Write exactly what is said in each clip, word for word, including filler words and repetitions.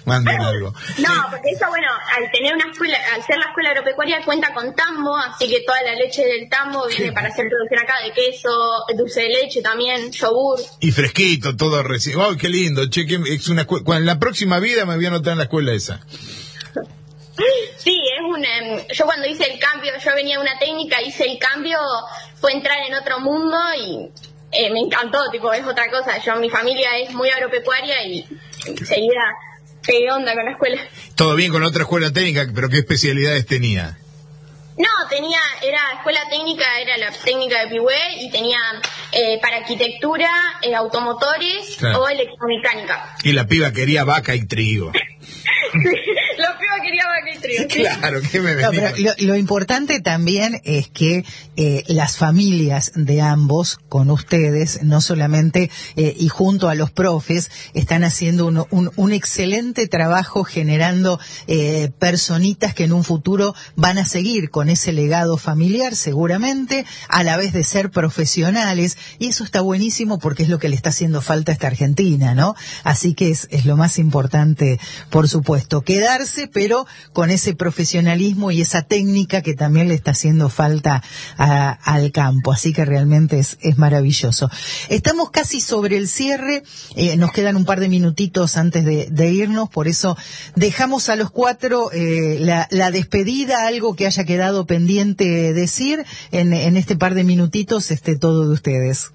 manden algo. No, porque eso, bueno, al tener una escuela, al ser la escuela agropecuaria cuenta con tambo, así que toda la leche del tambo viene para hacer producción acá de queso, dulce de leche también, yogur. Y fresquito, todo recién. ¡Ay, qué lindo! Che, que es una escuela. En la próxima vida me voy a anotar en la escuela esa. Sí, es un, um, yo cuando hice el cambio, yo venía de una técnica, hice el cambio, fue entrar en otro mundo y eh, me encantó, tipo, es otra cosa. Yo, mi familia es muy agropecuaria y enseguida pegué onda con la escuela. Todo bien con otra escuela técnica, pero ¿qué especialidades tenía? No, tenía, era escuela técnica, era la técnica de Pihue y tenía eh, para arquitectura, eh, automotores, claro, o electromecánica. Y la piba quería vaca y trigo. La piba quería vaca y trigo. ¿Sí? Claro, que me no, pero lo, lo importante también es que eh, las familias de ambos, con ustedes, no solamente, eh, y junto a los profes, están haciendo un, un, un excelente trabajo generando eh, personitas que en un futuro van a seguir con ese legado familiar, seguramente, a la vez de ser profesionales, y eso está buenísimo porque es lo que le está haciendo falta a esta Argentina, ¿no? Así que es, es lo más importante, por supuesto, quedarse, pero con ese profesionalismo y esa técnica que también le está haciendo falta a, al campo, así que realmente es, es maravilloso. Estamos casi sobre el cierre, eh, nos quedan un par de minutitos antes de, de irnos, por eso dejamos a los cuatro eh, la, la despedida, algo que haya quedado pendiente decir en, en este par de minutitos, este todo de ustedes.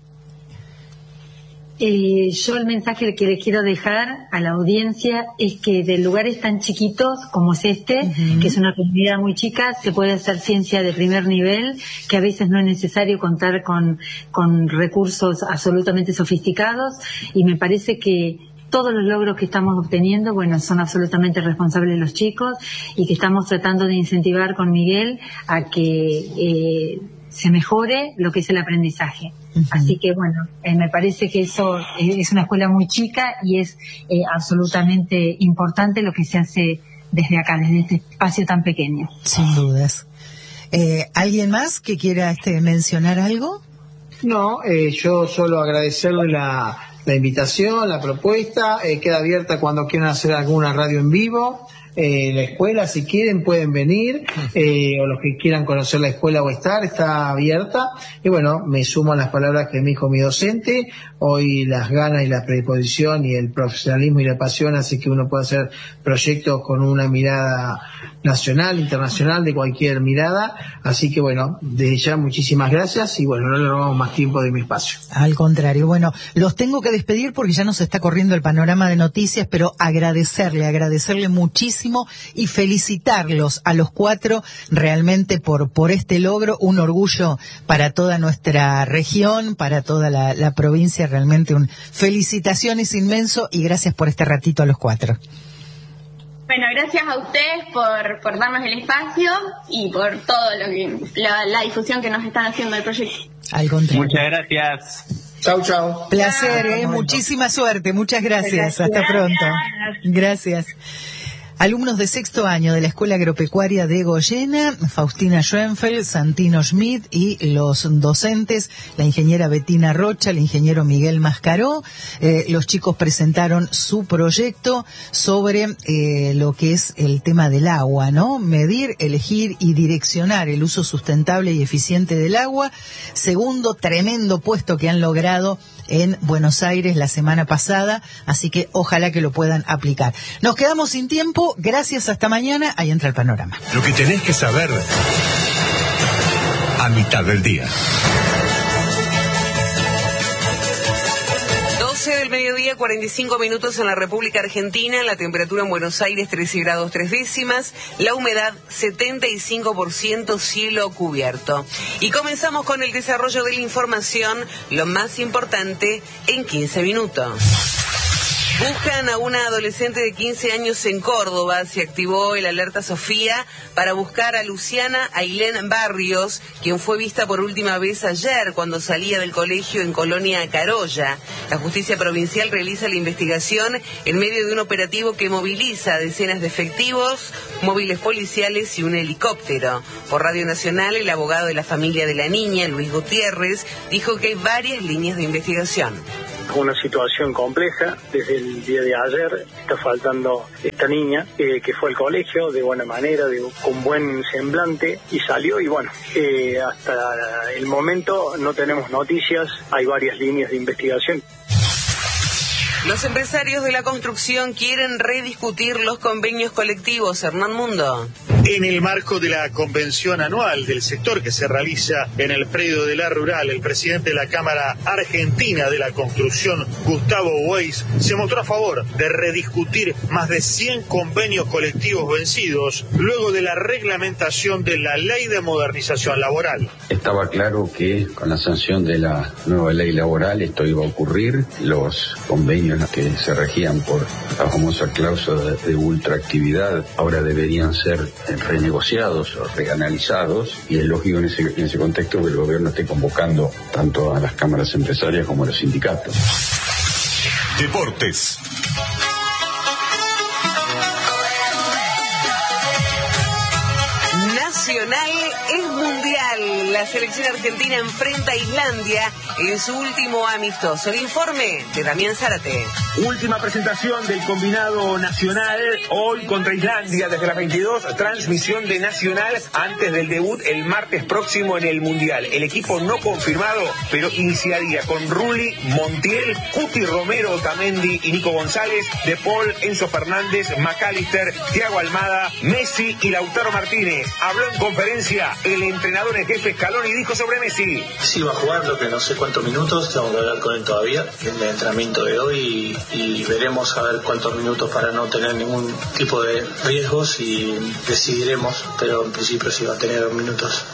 Eh, yo el mensaje que les quiero dejar a la audiencia es que de lugares tan chiquitos como es este, uh-huh, que es una comunidad muy chica, se puede hacer ciencia de primer nivel, que a veces no es necesario contar con, con recursos absolutamente sofisticados, y me parece que todos los logros que estamos obteniendo, bueno, son absolutamente responsables los chicos, y que estamos tratando de incentivar con Miguel a que eh, se mejore lo que es el aprendizaje. Uh-huh. Así que, bueno, eh, me parece que eso eh, es una escuela muy chica y es eh, absolutamente importante lo que se hace desde acá, desde este espacio tan pequeño. Sin dudas. Eh, ¿Alguien más que quiera este, mencionar algo? No, eh, yo solo agradecerle la, la invitación, la propuesta. Eh, queda abierta cuando quieran hacer alguna radio en vivo. Eh, la escuela, si quieren, pueden venir, eh, o los que quieran conocer la escuela o estar, está abierta. Y bueno, me sumo a las palabras que me dijo mi docente. Hoy las ganas y la predisposición y el profesionalismo y la pasión hace que uno pueda hacer proyectos con una mirada nacional, internacional, de cualquier mirada. Así que bueno, desde ya muchísimas gracias y bueno, no le robamos más tiempo de mi espacio. Al contrario, bueno, los tengo que despedir porque ya nos está corriendo el panorama de noticias, pero agradecerle, agradecerle muchísimo y felicitarlos a los cuatro realmente por, por este logro, un orgullo para toda nuestra región, para toda la, la provincia, realmente un felicitaciones inmenso y gracias por este ratito a los cuatro. Bueno, gracias a ustedes por, por darnos el espacio y por todo lo que la, la difusión que nos están haciendo del proyecto. Al contrario. Muchas gracias. Chau, chau. Placer, eh, muchísima suerte, muchas gracias. gracias. Hasta pronto. Gracias. Alumnos de sexto año de la Escuela Agropecuaria de Goyena, Faustina Schoenfeld, Santino Schmidt y los docentes, la ingeniera Betina Rocha, el ingeniero Miguel Mascaró. Eh, los chicos presentaron su proyecto sobre eh, lo que es el tema del agua, ¿no? Medir, elegir y direccionar el uso sustentable y eficiente del agua. Segundo tremendo puesto que han logrado en Buenos Aires la semana pasada, así que ojalá que lo puedan aplicar. Nos quedamos sin tiempo, gracias, hasta mañana, ahí entra el panorama. Lo que tenés que saber a mitad del día. doce del mediodía, cuarenta y cinco minutos en la República Argentina, la temperatura en Buenos Aires trece grados tres décimas, la humedad setenta y cinco por ciento, cielo cubierto. Y comenzamos con el desarrollo de la información, lo más importante en quince minutos. Buscan a una adolescente de quince años en Córdoba. Se activó el alerta Sofía para buscar a Luciana Ailén Barrios, quien fue vista por última vez ayer cuando salía del colegio en Colonia Carolla. La justicia provincial realiza la investigación en medio de un operativo que moviliza decenas de efectivos, móviles policiales y un helicóptero. Por Radio Nacional, el abogado de la familia de la niña, Luis Gutiérrez, dijo que hay varias líneas de investigación. una situación compleja. Desde el día de ayer está faltando esta niña eh, que fue al colegio de buena manera, de, con buen semblante, y salió, y bueno, eh, hasta el momento no tenemos noticias. Hay varias líneas de investigación. Los empresarios de la construcción quieren rediscutir los convenios colectivos. Hernán Mundo. En el marco de la convención anual del sector que se realiza en el predio de la Rural, el presidente de la Cámara Argentina de la Construcción, Gustavo Weiss, se mostró a favor de rediscutir más de cien convenios colectivos vencidos luego de la reglamentación de la Ley de Modernización Laboral. Estaba claro que con la sanción de la nueva ley laboral esto iba a ocurrir. Los convenios que se regían por la famosa cláusula de, de ultraactividad ahora deberían ser renegociados o reanalizados, y es lógico en ese, en ese contexto que el gobierno esté convocando tanto a las cámaras empresarias como a los sindicatos. Deportes. Nacional es mundial. La selección argentina enfrenta a Islandia en su último amistoso. El informe de Damián Zárate. Última presentación del combinado nacional hoy contra Islandia desde las veintidós. Transmisión de Nacional antes del debut el martes próximo en el Mundial. El equipo no confirmado, pero iniciaría con Rulli, Montiel, Cuti Romero, Otamendi y Nico González, De Paul, Enzo Fernández, McAllister, Thiago Almada, Messi y Lautaro Martínez. Habló en conferencia el entrenador en jefe Scaloni y dijo sobre Messi. Sí, va a jugar, lo que no sé cuántos minutos, tengo que hablar con él todavía en el entrenamiento de hoy y, y veremos a ver cuántos minutos para no tener ningún tipo de riesgos y decidiremos, pero en principio sí va a tener dos minutos.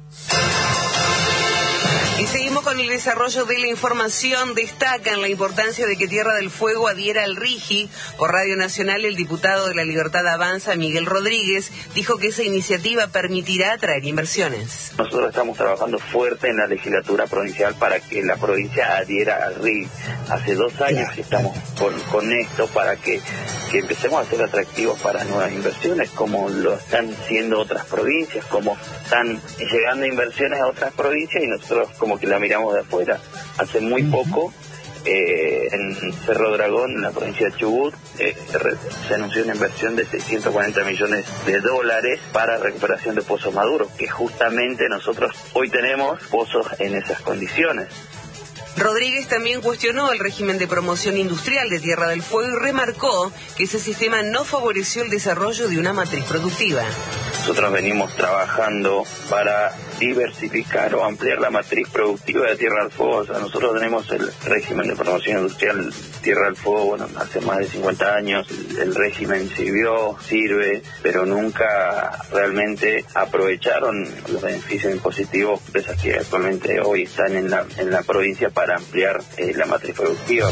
Y seguimos con el desarrollo de la información. Destacan la importancia de que Tierra del Fuego adhiera al RIGI. Por Radio Nacional, el diputado de La Libertad Avanza, Miguel Rodríguez, dijo que esa iniciativa permitirá atraer inversiones. Nosotros estamos trabajando fuerte en la legislatura provincial para que la provincia adhiera al RIGI. Hace dos años que estamos con, con esto para que, que empecemos a ser atractivos para nuevas inversiones, como lo están siendo otras provincias, como están llegando inversiones a otras provincias y nosotros como que la miramos de afuera. Hace muy poco, eh, en Cerro Dragón, en la provincia de Chubut, eh, se anunció una inversión de seiscientos cuarenta millones de dólares para recuperación de pozos maduros, que justamente nosotros hoy tenemos pozos en esas condiciones. Rodríguez también cuestionó el régimen de promoción industrial de Tierra del Fuego y remarcó que ese sistema no favoreció el desarrollo de una matriz productiva. Nosotros venimos trabajando para diversificar o ampliar la matriz productiva de Tierra del Fuego. O sea, nosotros tenemos el régimen de promoción industrial Tierra del Fuego, bueno, hace más de cincuenta años. El régimen sirvió, sirve, pero nunca realmente aprovecharon los beneficios impositivos de esas que actualmente hoy están en la, en la provincia para ampliar eh, la matriz productiva.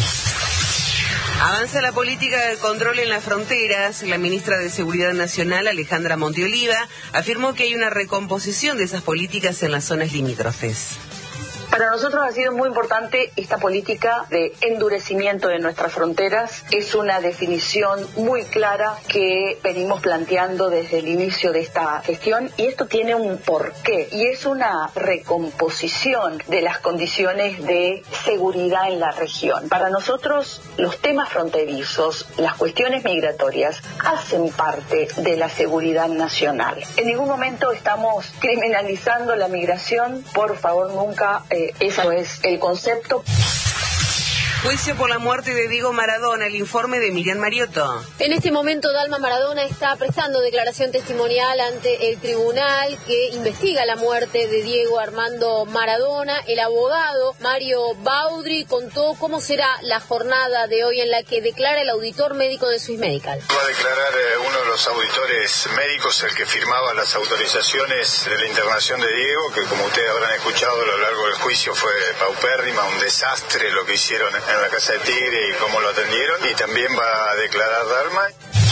Avanza la política de control en las fronteras. La ministra de Seguridad Nacional, Alejandra Monteoliva, afirmó que hay una recomposición de esas políticas en las zonas limítrofes. Para nosotros ha sido muy importante esta política de endurecimiento de nuestras fronteras. Es una definición muy clara que venimos planteando desde el inicio de esta gestión y esto tiene un porqué y es una recomposición de las condiciones de seguridad en la región. Para nosotros los temas fronterizos, las cuestiones migratorias hacen parte de la seguridad nacional. En ningún momento estamos criminalizando la migración, por favor nunca. Eh, Eso es el concepto. Juicio por la muerte de Diego Maradona, el informe de Miriam Mariotto. En este momento Dalma Maradona está prestando declaración testimonial ante el tribunal que investiga la muerte de Diego Armando Maradona. El abogado Mario Baudry contó cómo será la jornada de hoy en la que declara el auditor médico de Swiss Medical. Va a declarar eh, uno de los auditores médicos, el que firmaba las autorizaciones de la internación de Diego, que como ustedes habrán escuchado a lo largo del juicio fue paupérrima, un desastre lo que hicieron en la Casa de Tigre y cómo lo atendieron, y también va a declarar Dalma.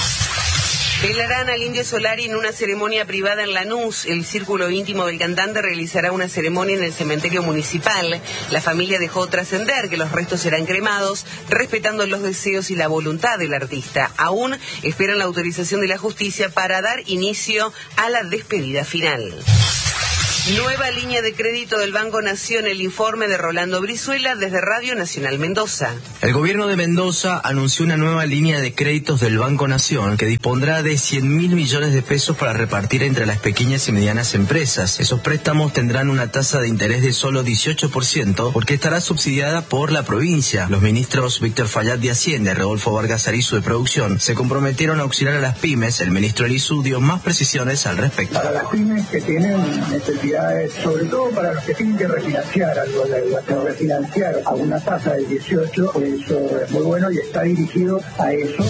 Velarán al Indio Solari en una ceremonia privada en Lanús. El círculo íntimo del cantante realizará una ceremonia en el cementerio municipal. La familia dejó trascender que los restos serán cremados, respetando los deseos y la voluntad del artista. Aún esperan la autorización de la justicia para dar inicio a la despedida final. Nueva línea de crédito del Banco Nación, el informe de Rolando Brizuela desde Radio Nacional Mendoza. El gobierno de Mendoza anunció una nueva línea de créditos del Banco Nación que dispondrá de cien mil millones de pesos para repartir entre las pequeñas y medianas empresas. Esos préstamos tendrán una tasa de interés de solo dieciocho por ciento porque estará subsidiada por la provincia. Los ministros Víctor Fallat de Hacienda y Rodolfo Vargas Arizu de Producción se comprometieron a auxiliar a las pymes. El ministro Arizu dio más precisiones al respecto. Para las pymes que tienen necesidad, sobre todo para los que tienen que refinanciar algo de deuda, que refinanciar a una tasa del dieciocho, pues eso es muy bueno y está dirigido a eso.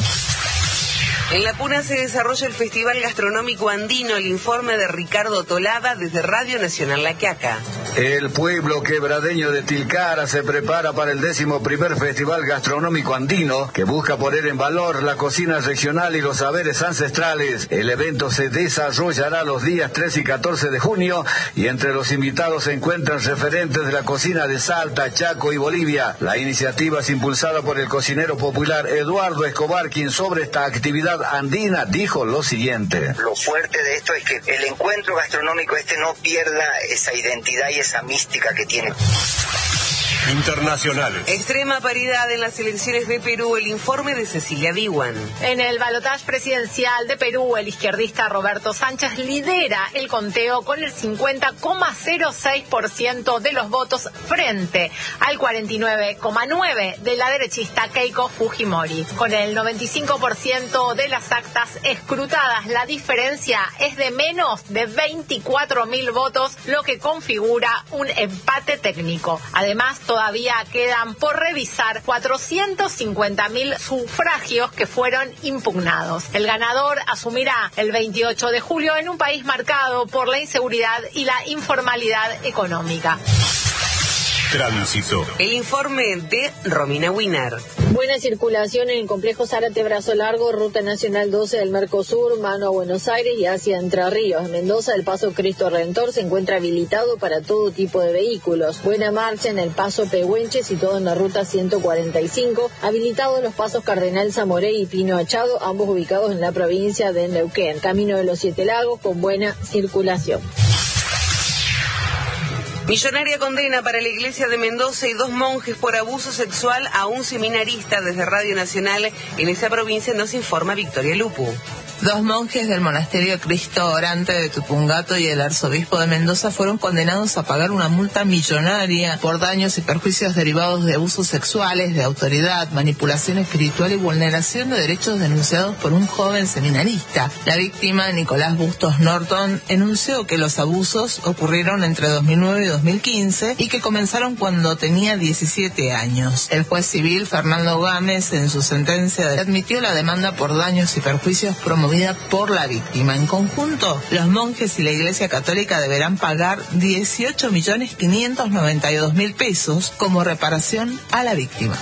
En La Puna se desarrolla el Festival Gastronómico Andino, el informe de Ricardo Tolada desde Radio Nacional La Quiaca. El pueblo quebradeño de Tilcara se prepara para el décimo primer Festival Gastronómico Andino, que busca poner en valor la cocina regional y los saberes ancestrales. El evento se desarrollará los días trece y catorce de junio, y entre los invitados se encuentran referentes de la cocina de Salta, Chaco y Bolivia. La iniciativa es impulsada por el cocinero popular Eduardo Escobar, quien sobre esta actividad andina dijo lo siguiente. Lo fuerte de esto es que el encuentro gastronómico este no pierda esa identidad y esa mística que tiene. Internacionales. Extrema paridad en las elecciones de Perú, el informe de Cecilia Diwan. En el balotaje presidencial de Perú, el izquierdista Roberto Sánchez lidera el conteo con el cincuenta coma cero seis por ciento de los votos frente al cuarenta y nueve coma nueve por ciento de la derechista Keiko Fujimori. Con el noventa y cinco por ciento de las actas escrutadas, la diferencia es de menos de veinticuatro mil votos, lo que configura un empate técnico. Además, todavía quedan por revisar cuatrocientos cincuenta mil sufragios que fueron impugnados. El ganador asumirá el veintiocho de julio en un país marcado por la inseguridad y la informalidad económica. Tránsito. El informe de Romina Wiener. Buena circulación en el complejo Zárate Brazo Largo, Ruta Nacional doce del Mercosur, mano a Buenos Aires y hacia Entre Ríos. En Mendoza, el paso Cristo Redentor se encuentra habilitado para todo tipo de vehículos. Buena marcha en el paso Pehuenche, situado en la ruta ciento cuarenta y cinco. Habilitados los pasos Cardenal Zamoré y Pino Achado, ambos ubicados en la provincia de Neuquén. Camino de los Siete Lagos con buena circulación. Millonaria condena para la iglesia de Mendoza y dos monjes por abuso sexual a un seminarista. Desde Radio Nacional en esa provincia nos informa Victoria Lupu. Dos monjes del monasterio Cristo Orante de Tupungato y el arzobispo de Mendoza fueron condenados a pagar una multa millonaria por daños y perjuicios derivados de abusos sexuales, de autoridad, manipulación espiritual y vulneración de derechos denunciados por un joven seminarista. La víctima, Nicolás Bustos Norton, enunció que los abusos ocurrieron entre dos mil nueve y dos mil quince y que comenzaron cuando tenía diecisiete años. El juez civil, Fernando Gámez, en su sentencia admitió la demanda por daños y perjuicios promovidos por la víctima. En conjunto, los monjes y la Iglesia Católica deberán pagar dieciocho millones quinientos noventa y dos mil pesos como reparación a la víctima.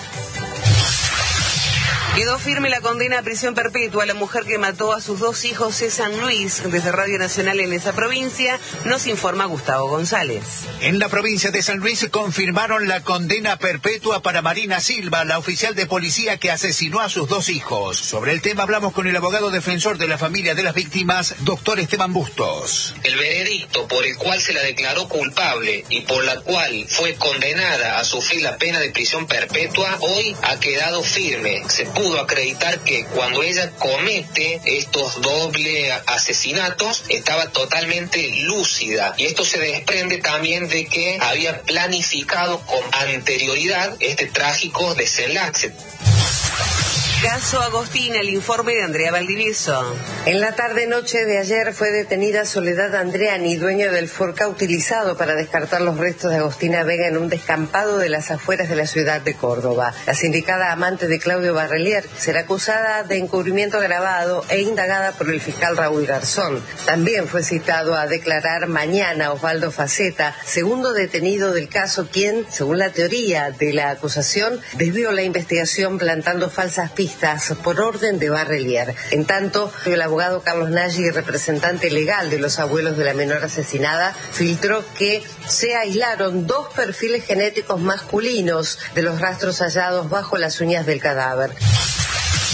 Quedó firme la condena a prisión perpetua a la mujer que mató a sus dos hijos en San Luis. Desde Radio Nacional en esa provincia nos informa Gustavo González. En la provincia de San Luis confirmaron la condena perpetua para Marina Silva, la oficial de policía que asesinó a sus dos hijos. Sobre el tema hablamos con el abogado defensor de la familia de las víctimas, doctor Esteban Bustos. El veredicto por el cual se la declaró culpable y por la cual fue condenada a sufrir la pena de prisión perpetua hoy ha quedado firme. Se pudo acreditar que cuando ella comete estos doble asesinatos estaba totalmente lúcida, y esto se desprende también de que había planificado con anterioridad este trágico desenlace. Caso Agostina, el informe de Andrea Valdivieso. En la tarde-noche de ayer fue detenida Soledad Andreani, dueña del Forca utilizado para descartar los restos de Agostina Vega en un descampado de las afueras de la ciudad de Córdoba. La sindicada amante de Claudio Barrelier será acusada de encubrimiento agravado e indagada por el fiscal Raúl Garzón. También fue citado a declarar mañana Osvaldo Faceta, segundo detenido del caso, quien, según la teoría de la acusación, desvió la investigación plantando falsas pistas por orden de Barrelier. En tanto, el abogado Carlos Nagy, representante legal de los abuelos de la menor asesinada, filtró que se aislaron dos perfiles genéticos masculinos de los rastros hallados bajo las uñas del cadáver.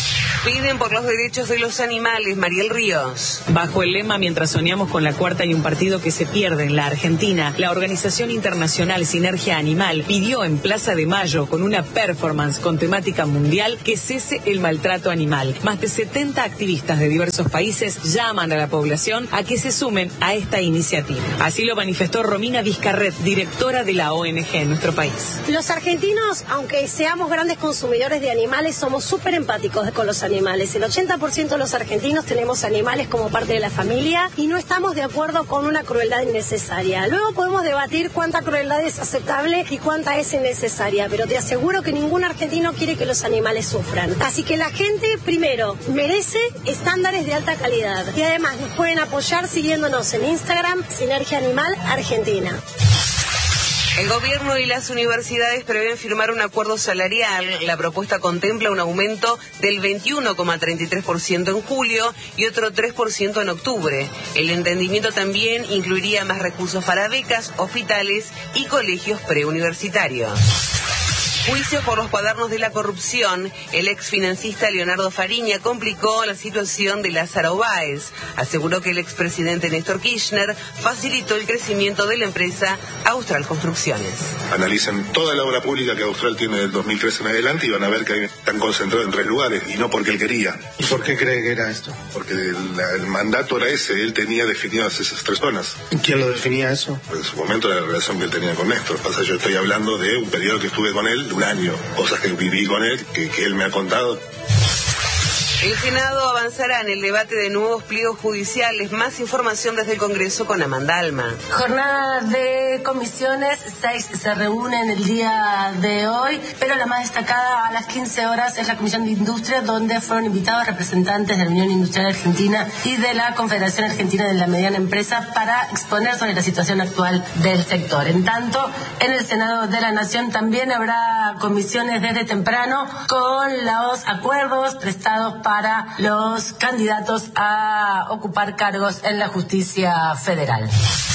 Piden por los derechos de los animales. Mariel Ríos. Bajo el lema "Mientras soñamos con la cuarta y un partido que se pierde en la Argentina", la organización internacional Sinergia Animal pidió en Plaza de Mayo, con una performance con temática mundial, que cese el maltrato animal. Más de setenta activistas de diversos países llaman a la población a que se sumen a esta iniciativa. Así lo manifestó Romina Vizcarret, directora de la O N G en nuestro país. Los argentinos, aunque seamos grandes consumidores de animales, somos súper empáticos con los animales. El ochenta por ciento de los argentinos tenemos animales como parte de la familia y no estamos de acuerdo con una crueldad innecesaria. Luego podemos debatir cuánta crueldad es aceptable y cuánta es innecesaria, pero te aseguro que ningún argentino quiere que los animales sufran. Así que la gente, primero, merece estándares de alta calidad. Y además nos pueden apoyar siguiéndonos en Instagram, Sinergia Animal Argentina. El gobierno y las universidades prevén firmar un acuerdo salarial. La propuesta contempla un aumento del veintiuno coma treinta y tres por ciento en julio y otro tres por ciento en octubre. El entendimiento también incluiría más recursos para becas, hospitales y colegios preuniversitarios. Juicio por los cuadernos de la corrupción. El ex financista Leonardo Fariña complicó la situación de Lázaro Báez. Aseguró que el expresidente Néstor Kirchner facilitó el crecimiento de la empresa Austral Construcciones. Analicen toda la obra pública que Austral tiene del dos mil trece en adelante y van a ver que están concentrados en tres lugares, y no porque él quería. ¿Y por qué cree que era esto? Porque el, el mandato era ese, él tenía definidas esas tres zonas. ¿Y quién lo definía eso? Pues en su momento era la relación que él tenía con Néstor. Pasa, yo estoy hablando de un periodo que estuve con él, un año, cosas que viví con él, que, que él me ha contado. El Senado avanzará en el debate de nuevos pliegos judiciales. Más información desde el Congreso con Amanda Alma. Jornada de comisiones, seis se reúnen el día de hoy, pero la más destacada a las quince horas es la Comisión de Industria, donde fueron invitados representantes de la Unión Industrial Argentina y de la Confederación Argentina de la Mediana Empresa para exponer sobre la situación actual del sector. En tanto, en el Senado de la Nación también habrá comisiones desde temprano con los acuerdos prestados para para los candidatos a ocupar cargos en la justicia federal.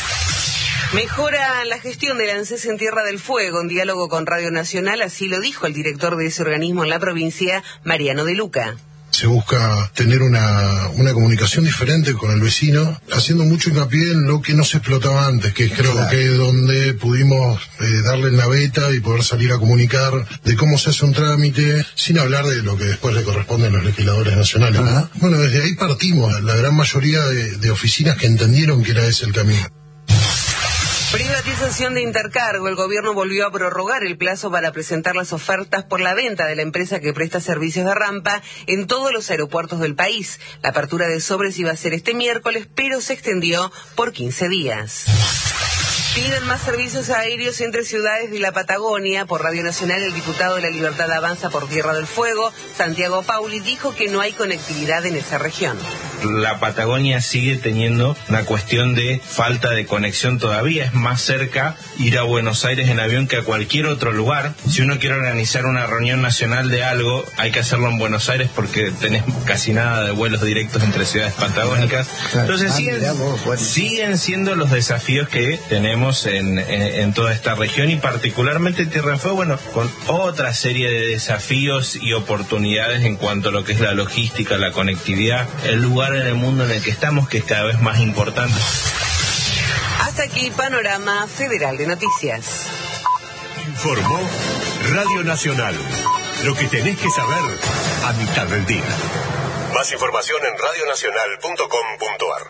Mejora la gestión del ANSES en Tierra del Fuego, en diálogo con Radio Nacional, así lo dijo el director de ese organismo en la provincia, Mariano de Luca. Se busca tener una, una comunicación diferente con el vecino, haciendo mucho hincapié en lo que no se explotaba antes, que creo claro. que es donde pudimos eh, darle en la beta y poder salir a comunicar de cómo se hace un trámite, sin hablar de lo que después le corresponde a los legisladores nacionales, ¿no? Bueno, desde ahí partimos, la gran mayoría de, de oficinas que entendieron que era ese el camino. Privatización de Intercargo. El gobierno volvió a prorrogar el plazo para presentar las ofertas por la venta de la empresa que presta servicios de rampa en todos los aeropuertos del país. La apertura de sobres iba a ser este miércoles, pero se extendió por quince días. Piden más servicios aéreos entre ciudades de la Patagonia. Por Radio Nacional, el diputado de La Libertad Avanza por Tierra del Fuego, Santiago Pauli, dijo que no hay conectividad en esa región. La Patagonia sigue teniendo una cuestión de falta de conexión todavía. Es más cerca ir a Buenos Aires en avión que a cualquier otro lugar. Si uno quiere organizar una reunión nacional de algo, hay que hacerlo en Buenos Aires porque tenés casi nada de vuelos directos entre ciudades patagónicas. Entonces siguen, siguen siendo los desafíos que tenemos En, en, en toda esta región, y particularmente Tierra del Fuego, bueno, con otra serie de desafíos y oportunidades en cuanto a lo que es la logística, la conectividad, el lugar en el mundo en el que estamos, que es cada vez más importante. Hasta aquí Panorama Federal de Noticias. Informó Radio Nacional. Lo que tenés que saber a mitad del día. Más información en radio nacional punto com punto a r.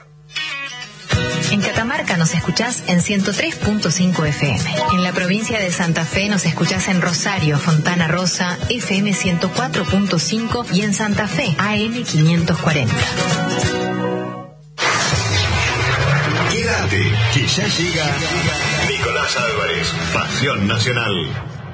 En Catamarca nos escuchás en ciento tres punto cinco F M. En la provincia de Santa Fe nos escuchás en Rosario, Fontana Rosa, F M ciento cuatro punto cinco y en Santa Fe, A M quinientos cuarenta. Quédate, que ya llega Nicolás Álvarez, Pasión Nacional.